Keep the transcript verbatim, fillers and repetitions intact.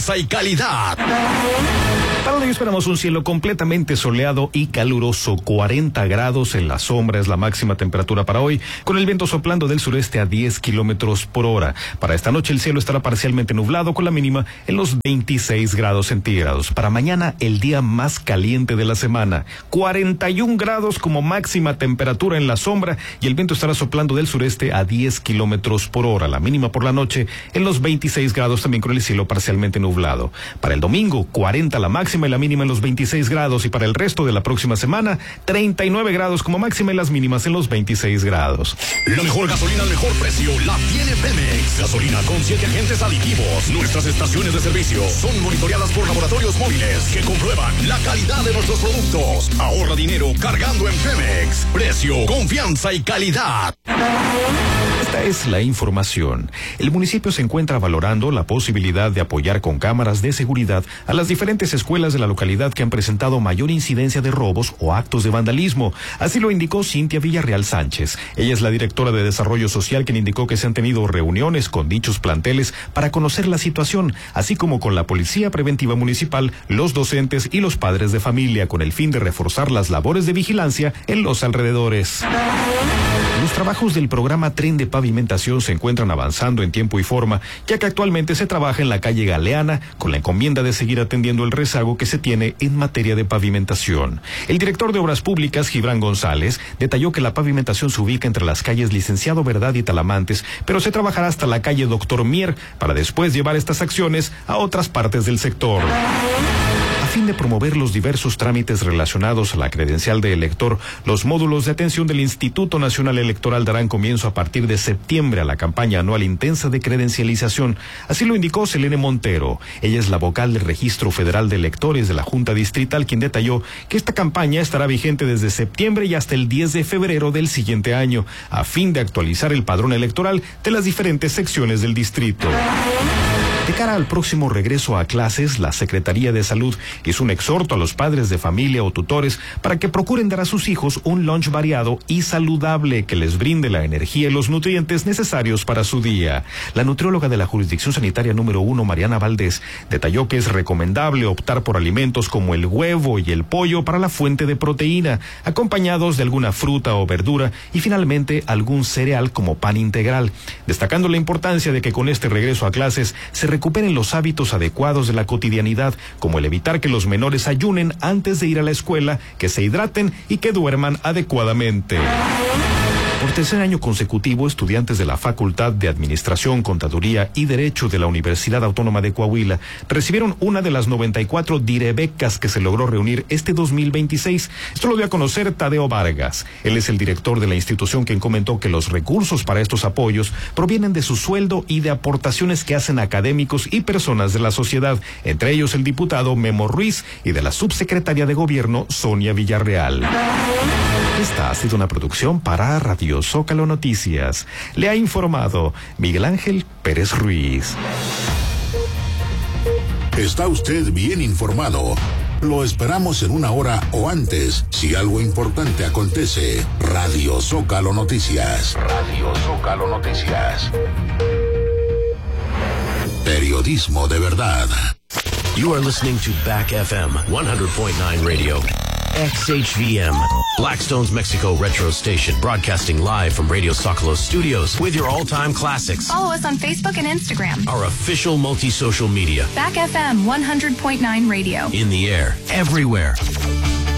Y calidad. Para hoy esperamos un cielo completamente soleado y caluroso, cuarenta grados en la sombra es la máxima temperatura para hoy, con el viento soplando del sureste a diez kilómetros por hora. Para esta noche el cielo estará parcialmente nublado con la mínima en los veintiséis grados centígrados. Para mañana el día más caliente de la semana, cuarenta y un grados como máxima temperatura en la sombra y el viento estará soplando del sureste a diez kilómetros por hora. La mínima por la noche en los veintiséis grados también con el cielo parcialmente nublado. Para el domingo, cuarenta la máxima y la mínima en los veintiséis grados y para el resto de la próxima semana, treinta y nueve grados como máxima y las mínimas en los veintiséis grados. La mejor gasolina al mejor precio la tiene Pemex. Gasolina con siete agentes aditivos. Nuestras estaciones de servicio son monitoreadas por laboratorios móviles que comprueban la calidad de nuestros productos. Ahorra dinero cargando en Pemex. Precio, confianza y calidad. Esta es la información. El municipio se encuentra valorando la posibilidad de apoyar con cámaras de seguridad a las diferentes escuelas de la localidad que han presentado mayor incidencia de robos o actos de vandalismo. Así lo indicó Cintia Villarreal Sánchez. Ella es la directora de Desarrollo Social, quien indicó que se han tenido reuniones con dichos planteles para conocer la situación, así como con la Policía Preventiva Municipal, los docentes y los padres de familia, con el fin de reforzar las labores de vigilancia en los alrededores. Los trabajos del programa Tren de Pavimentación se encuentran avanzando en tiempo y forma, ya que actualmente se trabaja en la calle Galeana con la encomienda de seguir atendiendo el rezago que se tiene en materia de pavimentación. El director de Obras Públicas, Gibran González, detalló que la pavimentación se ubica entre las calles Licenciado Verdad y Talamantes, pero se trabajará hasta la calle Doctor Mier para después llevar estas acciones a otras partes del sector. A fin de promover los diversos trámites relacionados a la credencial de elector, los módulos de atención del Instituto Nacional Electoral darán comienzo a partir de septiembre a la campaña anual intensa de credencialización. Así lo indicó Selene Montero. Ella es la vocal del Registro Federal de Electores de la Junta Distrital, quien detalló que esta campaña estará vigente desde septiembre y hasta el diez de febrero del siguiente año, a fin de actualizar el padrón electoral de las diferentes secciones del distrito. De cara al próximo regreso a clases, la Secretaría de Salud hizo un exhorto a los padres de familia o tutores para que procuren dar a sus hijos un lunch variado y saludable que les brinde la energía y los nutrientes necesarios para su día. La nutrióloga de la Jurisdicción Sanitaria número uno, Mariana Valdés, detalló que es recomendable optar por alimentos como el huevo y el pollo para la fuente de proteína, acompañados de alguna fruta o verdura y finalmente algún cereal como pan integral, destacando la importancia de que con este regreso a clases se recuperen los hábitos adecuados de la cotidianidad, como el evitar que los menores ayunen antes de ir a la escuela, que se hidraten y que duerman adecuadamente. Por tercer año consecutivo, estudiantes de la Facultad de Administración, Contaduría y Derecho de la Universidad Autónoma de Coahuila recibieron una de las noventa y cuatro direbecas que se logró reunir este dos mil veintiséis. Esto lo dio a conocer Tadeo Vargas. Él es el director de la institución, quien comentó que los recursos para estos apoyos provienen de su sueldo y de aportaciones que hacen académicos y personas de la sociedad, entre ellos el diputado Memo Ruiz y de la subsecretaria de Gobierno Sonia Villarreal. Esta ha sido una producción para Radio Zócalo Noticias. Le ha informado Miguel Ángel Pérez Ruiz. Está usted bien informado. Lo esperamos en una hora o antes, si algo importante acontece. Radio Zócalo Noticias. Radio Zócalo Noticias. Periodismo de verdad. You are listening to Back F M one hundred point nine Radio. X H V M, Blackstone's Mexico Retro Station, broadcasting live from Radio Zócalo Studios with your all-time classics. Follow us on Facebook and Instagram. Our official multi-social media. Back F M one hundred point nine Radio. In the air, everywhere.